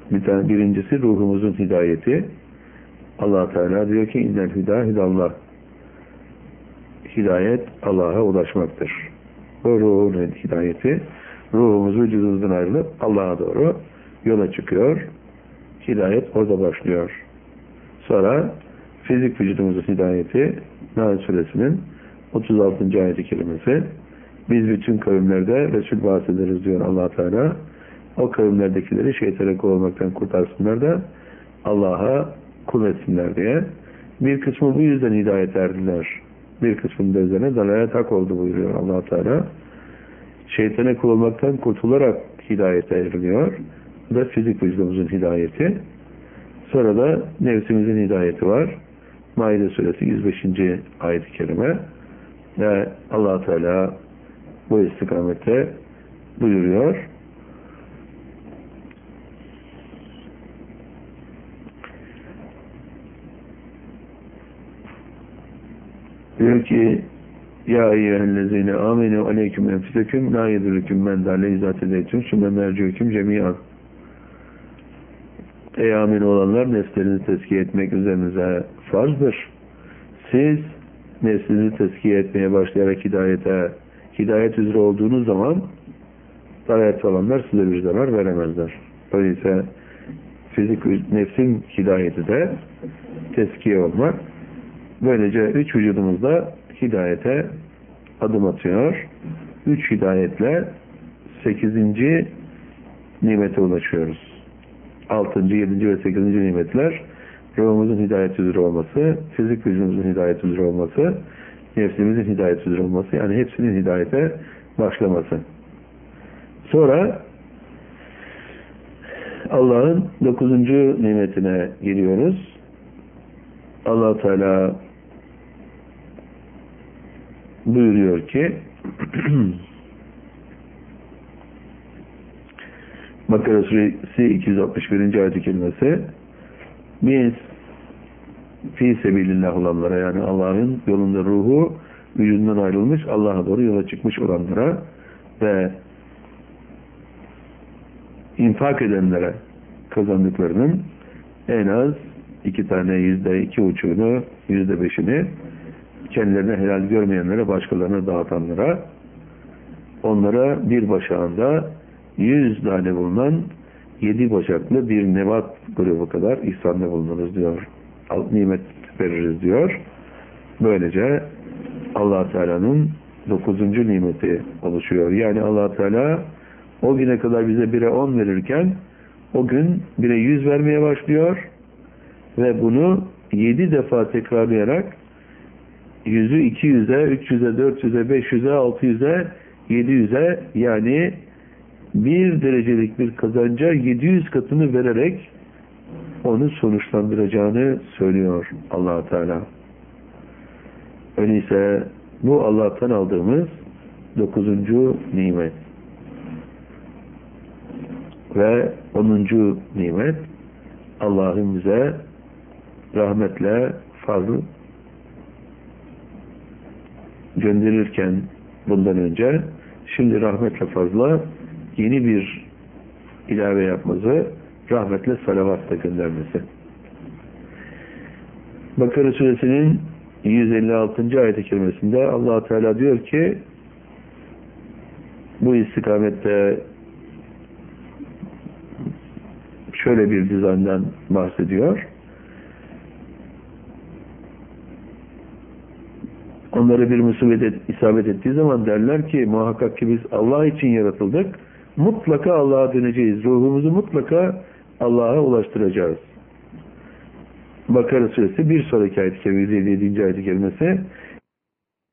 Birincisi ruhumuzun hidayeti. Allah Teala diyor ki innel hidayet hidayet Allah'a ulaşmaktır. O ruhun hidayeti, ruhumuz vücudumuzdan ayrılıp Allah'a doğru yola çıkıyor. Hidayet orada başlıyor. Sonra fizik vücudumuzun hidayeti, Nahl Suresinin 36. ayet-i kerimesi. Biz bütün kavimlerde Resul bahsederiz diyor Allah Teala. O kavimlerdekileri şeytana kovmaktan kurtarsınlar da Allah'a kul etsinler diye. Bir kısmı bu yüzden hidayet erdiler. Bir kısmının da üzerine dalalet hak oldu buyuruyor Allah Teala. Şeytana kovmaktan kurtularak hidayete eriliyor. Bu da fizik vücudumuzun hidayeti. Sonra da nefsimizin hidayeti var. Maide suresi 105. ayet-i kerime. Ve Allah Teala bu istikamette buyuruyor. Diyor ki ya eyyühellezine amenu aleyküm enfüseküm la yedürüküm men dalle izatedeytüm sümme mercüküm cemiyan. Ey amin olanlar, nefslerinizi tezkiye etmek üzerinize farzdır. Siz nefsinizi tezkiye etmeye başlayarak hidayet üzere olduğunuz zaman dalalet olanlar size bir zarar veremezler. Öyleyse nefsin hidayeti de tezkiye olmak. Böylece 3 vücudumuzda hidayete adım atıyor. 3 hidayetle 8. nimete ulaşıyoruz. 6. 7. ve 8. nimetler ruhumuzun hidayet üzere olması, fizik vücudumuzun hidayet üzere olması, nefsimizin hidayet üzere olması, yani hepsinin hidayete başlaması. Sonra Allah'ın 9. nimetine geliyoruz. Allah Teala buyuruyor ki Bakara suresi 261. ayet-i kerimesi, biz fi sebilillah olanlara, yani Allah'ın yolunda ruhu vücudundan ayrılmış, Allah'a doğru yola çıkmış olanlara ve infak edenlere kazandıklarının en az 2 tane %2,5'unu, %5'ini kendilerine helal görmeyenlere, başkalarına dağıtanlara, onlara bir başağında 100 tane bulunan 7 bacaklı bir nebat grubu kadar ihsanda bulunuruz diyor. Nimet veririz diyor. Böylece Allah Teala'nın 9. nimeti oluşuyor. Yani Allah Teala o güne kadar bize 1'e 10 verirken o gün 1'e 100 vermeye başlıyor ve bunu 7 defa tekrarlayarak 100'ü 200'e, 300'e, 400'e, 500'e, 600'e, 700'e, yani 1 derecelik bir kazanca 700 katını vererek onu sonuçlandıracağını söylüyor Allah Teala. Öyleyse bu Allah'tan aldığımız 9. nimet. Ve 10. nimet, Allah'ın bize rahmetle fazl gönderirken bundan önce, şimdi rahmetle fazla yeni bir ilave yapması, rahmetle salavatla göndermesi. Bakara suresinin 156. ayet-i kerimesinde Allah Teala diyor ki, bu istikamette şöyle bir dizayndan bahsediyor. Onlara bir musibet isabet ettiği zaman derler ki, muhakkak ki biz Allah için yaratıldık, mutlaka Allah'a döneceğiz. Ruhumuzu mutlaka Allah'a ulaştıracağız. Bakara suresi bir sonraki ayet-i kerime 157. ayet-i kerimesi,